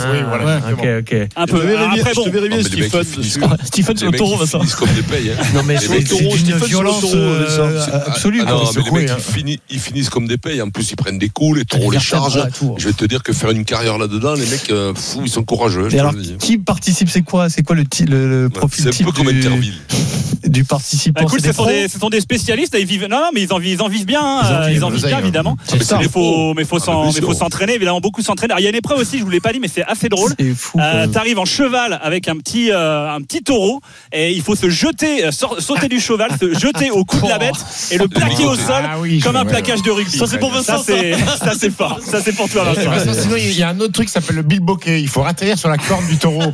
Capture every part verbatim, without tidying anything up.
oui, voilà. Ok, ok. Un peu. Après, bon. Je te verrai bien, Stephen. Stephen sur le taureau, Vincent. Ils finissent comme des payes. Non, mais c'est une violence absolue. Non, mais les mecs, ils finissent comme des payes. En plus, ils prennent des coups, les taureaux les chargent. Je vais te dire que faire une carrière là-dedans, les mecs, fou, ils sont courageux. Et alors, qui participe, c'est quoi, c'est quoi le, t- le, le profil c'est type un peu comme Interville. Du participant? Écoute, ce sont des, ce sont des spécialistes. Ils vivent. Non, non, mais ils en vivent, ils en vivent bien. Hein. Ils en vivent bien, évidemment. C'est ça. Mais faut, mais faut, s'en, mais faut s'entraîner, évidemment, beaucoup s'entraîner. Alors, il y a une épreuve aussi, je vous l'ai pas dit, mais c'est assez drôle. C'est fou. Euh, t'arrives en cheval avec un petit, euh, un petit taureau, et il faut se jeter, sauter du cheval, se jeter au cou de la bête et le plaquer au sol ah oui, comme je, un ouais, plaquage de rugby. Ça, c'est pour Vincent. Ça, c'est, ça, c'est fort. Ça, c'est pour toi, Vincent. Vincent, sinon, il y a un autre truc qui s'appelle le bilboquet. Il faut atterrir sur la corde du taureau.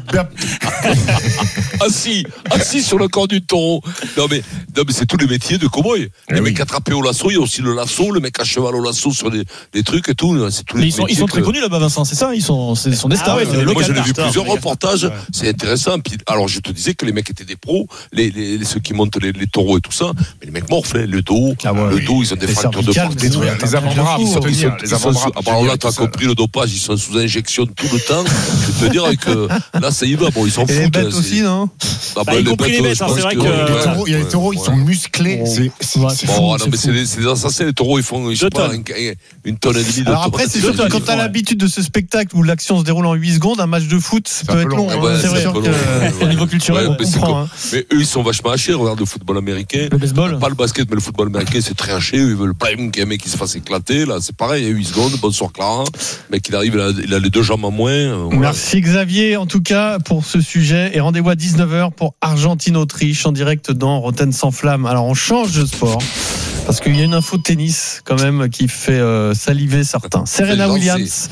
Assis, assis sur le corps du taureau. Non mais, non mais c'est tous les métiers de cow-boy. Les oui. mecs attrapés au lasso, il y a aussi le lasso, le mec à cheval au lasso sur des, des trucs et tout. C'est tous les ils sont, ils sont très que... connus là-bas, Vincent, c'est ça? Ils sont, c'est, sont des stars. Ah ouais, ouais, moi, j'en ai vu stars, plusieurs ouais. reportages. Ouais. C'est intéressant. Puis, alors, je te disais que les mecs étaient des pros, les, les, les ceux qui montent les, les taureaux et tout ça. Mais les mecs morflent, le dos, ah ouais, le oui. dos, ils ont des fractures de part. Les avant-bras, ils sont, ils sont, les avant-bras. alors là, tu as compris le dopage, ils sont sous injection tout le temps. Je vais te dire que là, ça y va. Bon, ils s'en foutent. Les bêtes aussi, non? Ah bah, y compris les bêtes, c'est vrai que. Il y a les taureaux, ils sont musclés. C'est bon, non, mais c'est des assassins, les taureaux, ils font, je sais pas, une tonne et demie de. Alors après, c'est surtout quand t'as l'habitude de ce spectacle où l'action se déroule en huit secondes, un match de foot, ça peut être long. C'est vrai qu'au niveau culturel, on comprend. Mais eux, ils sont vachement hachés. Regarde le football américain. Le baseball. Pas le basket, mais le football américain, c'est très haché. Ils veulent pas qu'il y ait un mec qui se fasse éclater. Là, c'est pareil, il y a huit secondes. Bonsoir Clara. Le mec, il arrive, il a, il a les deux jambes en moins. Voilà. Merci Xavier, en tout cas, pour ce sujet. Et rendez-vous à dix-neuf heures pour Argentine-Autriche en direct dans Rotten sans flamme. Alors, on change de sport. Parce qu'il y a une info de tennis quand même qui fait euh, saliver certains. Serena Williams,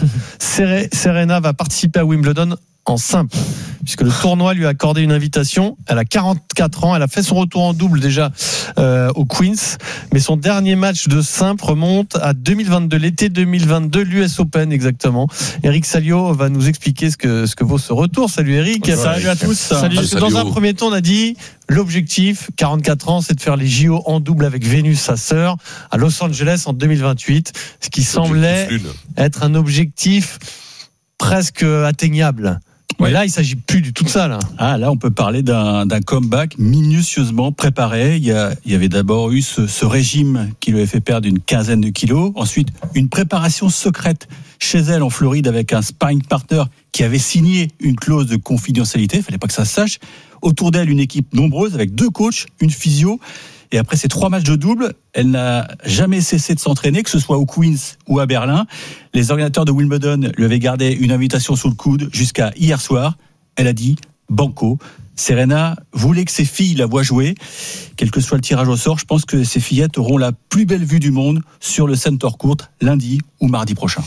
Serena va participer à Wimbledon en simple, puisque le tournoi lui a accordé une invitation. Elle a quarante-quatre ans, elle a fait son retour en double déjà euh, au Queens, mais son dernier match de simple remonte à deux mille vingt-deux, l'été deux mille vingt-deux, l'U S Open exactement. Eric Salio va nous expliquer ce que, ce que vaut ce retour. Salut Eric. Ouais, salut à tous. Salut. Salut, Dans Salio. un premier temps, on a dit l'objectif, quarante-quatre ans, c'est de faire les J O en double avec Vénus, sa sœur, à Los Angeles en deux mille vingt-huit, ce qui semblait être un objectif presque atteignable. Mais ouais. Là, il ne s'agit plus du tout de ça. Là, ah, là on peut parler d'un, d'un comeback minutieusement préparé. Il y, a, il y avait d'abord eu ce, ce régime qui lui avait fait perdre une quinzaine de kilos. Ensuite, une préparation secrète chez elle en Floride avec un sparring partner qui avait signé une clause de confidentialité. Il ne fallait pas que ça se sache. Autour d'elle, une équipe nombreuse avec deux coachs, une physio. Et après ces trois matchs de double, elle n'a jamais cessé de s'entraîner, que ce soit au Queens ou à Berlin. Les organisateurs de Wimbledon lui avaient gardé une invitation sous le coude jusqu'à hier soir. Elle a dit banco. Serena voulait que ses filles la voient jouer. Quel que soit le tirage au sort, je pense que ces fillettes auront la plus belle vue du monde sur le center court lundi ou mardi prochain.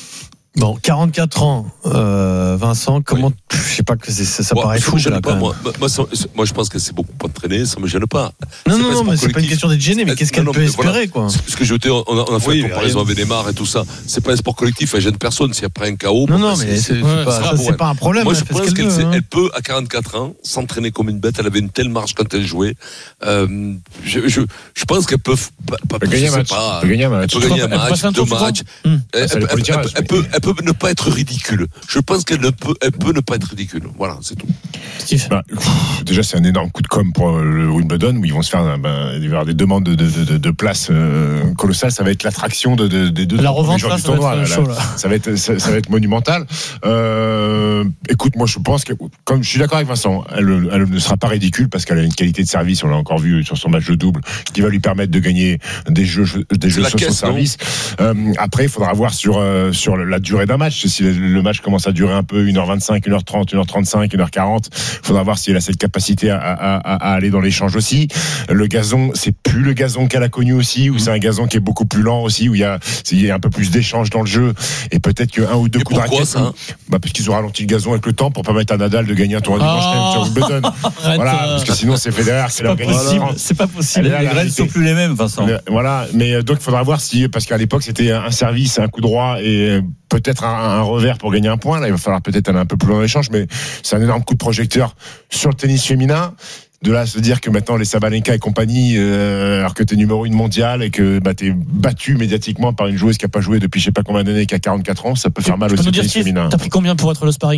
Bon, quarante-quatre ans, euh, Vincent, comment, oui. je sais pas que c'est, ça, ça moi, paraît fou. Là, pas, moi, moi, ça, moi, je pense que c'est beaucoup entraîné, ça me gêne pas. Non, c'est non, pas non, mais c'est pas une question d'être gêné, mais qu'est-ce qu'elle non, peut espérer, voilà, quoi. Ce que je veux dire, on a, on a fait oui, la comparaison avec Neymar et tout ça. C'est pas un sport collectif, elle gêne personne. S'il y a après un K O, non, non, mais c'est, c'est, ouais, pas, ça, c'est pas un problème. Moi, je pense qu'elle veut, hein. Elle peut, à quarante-quatre ans, s'entraîner comme une bête. Elle avait une telle marge quand elle jouait. Euh, je, je, je pense qu'elle peut, pas, gagner un match. Elle peut gagner un match, deux matchs. Elle peut ne pas être ridicule. Je pense qu'elle ne peut, elle peut ne pas être ridicule. Voilà, c'est tout. Bah, déjà, c'est un énorme coup de com' pour le Wimbledon où ils vont se faire, ben, il va y avoir des demandes de, de, de, de places euh, colossales. Ça va être l'attraction de, de, des deux la revente là, du tournoi. Là, chaud, là. Ça va être, ça, ça va être monumental. Euh, écoute, moi, je pense que, comme je suis d'accord avec Vincent, elle, elle ne sera pas ridicule parce qu'elle a une qualité de service. On l'a encore vu sur son match de double, qui va lui permettre de gagner des jeux, des jeux sur caisse, son service. Euh, après, il faudra voir sur euh, sur la durée d'un match. Si le, le match commence à durer un peu, une heure vingt-cinq, une heure trente, une heure trente-cinq, une heure quarante, il faudra voir si elle a cette capacité à, à, à, à aller dans l'échange aussi. Le gazon, c'est plus le gazon qu'elle a connu aussi, où c'est un gazon qui est beaucoup plus lent aussi, où il y a, il y a un peu plus d'échange dans le jeu, et peut-être qu'un ou deux et coups de raquette. Ça bah parce qu'ils ont ralenti le gazon avec le temps pour permettre à Nadal de gagner un tournoi du Grand Chelem sur Wimbledon. Voilà, parce que sinon c'est Federer, c'est, c'est pas possible. C'est pas possible. Les règles ne sont plus les mêmes, Vincent. Voilà, mais donc il faudra voir si, parce qu'à l'époque c'était un service, un coup droit et peut-être un, un revers pour gagner un point. Là, il va falloir peut-être aller un peu plus loin dans l'échange, mais c'est un énorme coup de projecteur sur le tennis féminin. De là à se dire que maintenant les Sabalenka et compagnie, euh, alors que t'es numéro une mondiale et que bah, t'es battu médiatiquement par une joueuse qui a pas joué depuis je sais pas combien d'années, qui a quarante-quatre ans, ça peut faire mal au tennis féminin. T'as pris combien pour être le sparring?